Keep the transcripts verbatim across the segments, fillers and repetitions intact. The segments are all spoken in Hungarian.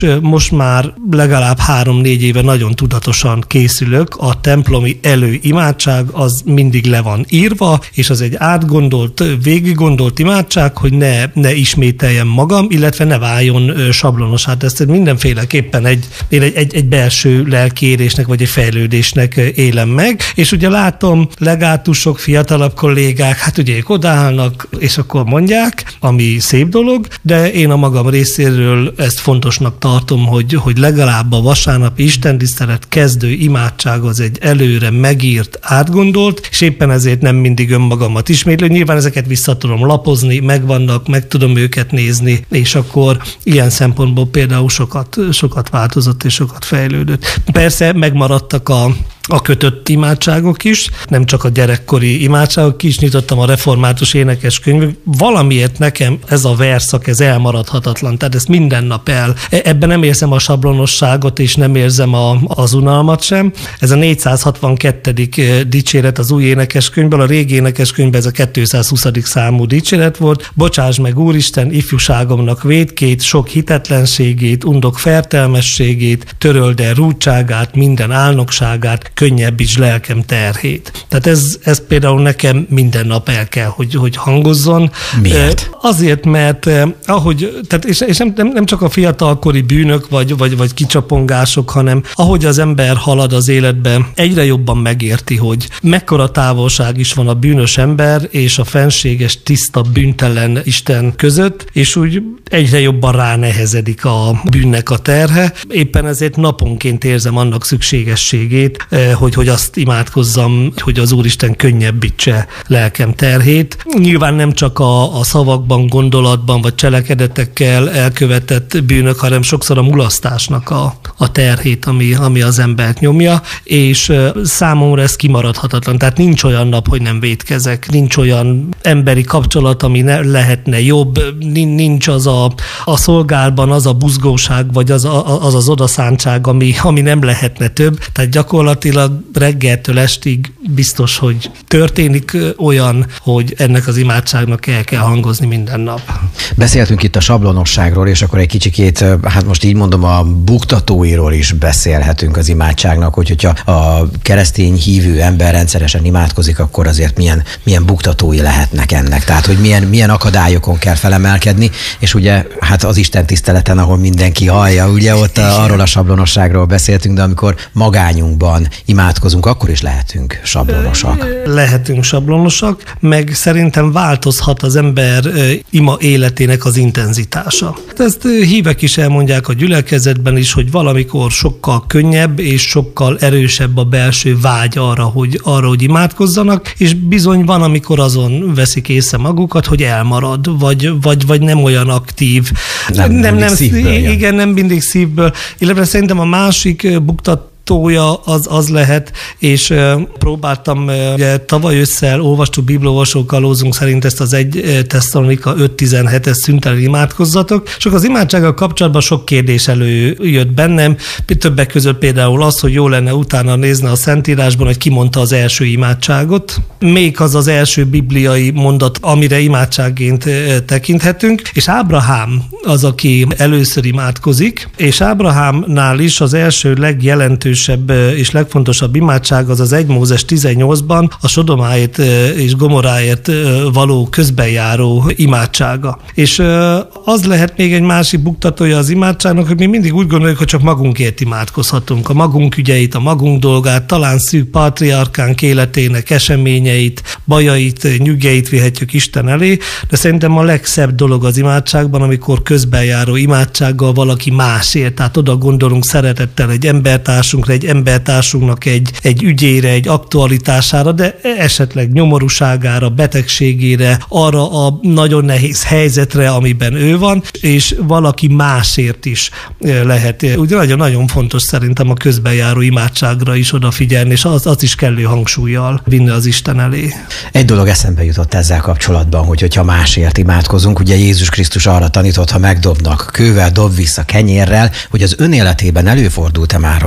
Most már legalább három-négy éve nagyon tudatosan készülök. A templomi előimádság az mindig le van írva, és az egy átgondolt, végiggondolt imádság, hogy ne, ne ismételjem magam, illetve ne váljon sablonos. Hát ezt mindenféleképpen egy, én egy, egy, egy belső lelkiérésnek vagy egy fejlődésnek élem meg, és ugye látom legátusok, fiatalabb kollégák, hát ugye ők odaállnak, és akkor mondják, ami szép dolog, de én a magam részéről ezt fontosnak tartom, hogy, hogy legalább a vasárnapi istentisztelet kezdő imádság az egy előre megírt, átgondolt, és éppen ezért nem mindig önmagamat ismétlő. Nyilván ezeket vissza tudom lapozni, megvannak, meg tudom őket nézni, és akkor ilyen szempontból például sokat, sokat változott és sokat fejlődött. Persze megmaradtak a a kötött imádságok is, nem csak a gyerekkori imádságok, is nyitottam a református énekeskönyvek. Valamiért nekem ez a verszak, ez elmaradhatatlan, tehát ezt minden nap el. Ebben nem érzem a sablonosságot, és nem érzem a, az unalmat sem. Ez a négyszázhatvankettedik dicséret az új énekeskönyvből, a régi énekeskönyvben ez a kétszázhuszadik számú dicséret volt. Bocsáss meg, Úristen, ifjúságomnak vétkét, sok hitetlenségét, undok fertelmességét, töröld el rúdságát, minden álnokságát, könnyebbíts lelkem terhét. Tehát ez, ez például nekem minden nap el kell, hogy, hogy hangozzon. Miért? Azért, mert ahogy, tehát és, és nem, nem csak a fiatalkori bűnök vagy, vagy, vagy kicsapongások, hanem ahogy az ember halad az életben, egyre jobban megérti, hogy mekkora távolság is van a bűnös ember és a fenséges, tiszta, bűntelen Isten között, és úgy egyre jobban ránehezedik a bűnnek a terhe. Éppen ezért naponként érzem annak szükségességét, hogy, hogy azt imádkozzam, hogy az Úristen könnyebbítse lelkem terhét. Nyilván nem csak a, a szavakban, gondolatban vagy cselekedetekkel elkövetett bűnök, hanem sokszor a mulasztásnak a, a terhét, ami, ami az embert nyomja, és számomra ez kimaradhatatlan. Tehát nincs olyan nap, hogy nem vétkezek, nincs olyan emberi kapcsolat, ami ne lehetne jobb, nincs az a, a szolgálban az a buzgóság, vagy az a, az, az odaszántság, ami, ami nem lehetne több. Tehát gyakorlatilag reggeltől estig biztos, hogy történik olyan, hogy ennek az imádságnak el kell hangozni minden nap. Beszéltünk itt a sablonosságról, és akkor egy kicsikét, hát most így mondom, a buktatóiról is beszélhetünk az imádságnak, hogy hogyha a keresztény hívő ember rendszeresen imádkozik, akkor azért milyen, milyen buktatói lehetnek ennek. Tehát, hogy milyen, milyen akadályokon kell felemelkedni, és ugye hát az Isten tiszteleten, ahol mindenki hallja, ugye ott a, arról a sablonosságról beszéltünk, de amikor magányunkban imádkozunk, akkor is lehetünk sablonosak. Lehetünk sablonosak, meg szerintem változhat az ember ima életének az intenzitása. Ezt hívek is elmondják a gyülekezetben is, hogy valamikor sokkal könnyebb és sokkal erősebb a belső vágy arra, hogy, arra, hogy imádkozzanak, és bizony van, amikor azon veszik észre magukat, hogy elmarad, vagy, vagy, vagy nem olyan aktív. Nem, nem, nem szívből. Igen, nem mindig szívből. Illetve szerintem a másik buktat az, az lehet, és uh, próbáltam, uh, ugye, tavaly ősszel olvastuk, bibliaolvasó kalózunk szerint ezt az egy Tesszalonika öt tizenhetes szüntelen imádkozzatok, és akkor az imádsággal kapcsolatban sok kérdés előjött bennem, többek között például az, hogy jó lenne utána nézni a Szentírásban, hogy ki mondta az első imádságot, még az az első bibliai mondat, amire imádságként uh, tekinthetünk, és Ábrahám az, aki először imádkozik, és Ábrahámnál is az első legjelentősebb és legfontosabb imádság az az egy Mózes tizennyolcban a Sodomáért és Gomoráért való közbenjáró imádsága. És az lehet még egy másik buktatója az imádságnak, hogy mi mindig úgy gondoljuk, hogy csak magunkért imádkozhatunk. A magunk ügyeit, a magunk dolgát, talán szűk patriarkánk életének eseményeit, bajait, nyüggeit vihetjük Isten elé, de szerintem a legszebb dolog az imádságban, amikor közbenjáró imádsággal valaki másért, tehát oda gondolunk szeretettel egy embertársunk, egy embertársunknak egy, egy ügyére, egy aktualitására, de esetleg nyomorúságára, betegségére, arra a nagyon nehéz helyzetre, amiben ő van, és valaki másért is lehet. Ugye nagyon-nagyon fontos szerintem a közbenjáró imádságra is odafigyelni, és az, az is kellő hangsúllyal vinni az Isten elé. Egy dolog eszembe jutott ezzel kapcsolatban, hogy hogyha másért imádkozunk, ugye Jézus Krisztus arra tanított, ha megdobnak kővel, dob vissza kenyérrel, hogy az önéletében előfordult-e már az, hogy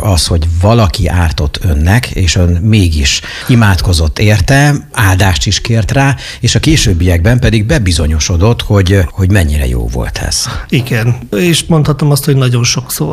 hogy valaki ártott önnek, és ön mégis imádkozott érte, áldást is kért rá, és a későbbiekben pedig bebizonyosodott, hogy, hogy mennyire jó volt ez. Igen, és mondhatom azt, hogy nagyon sokszor.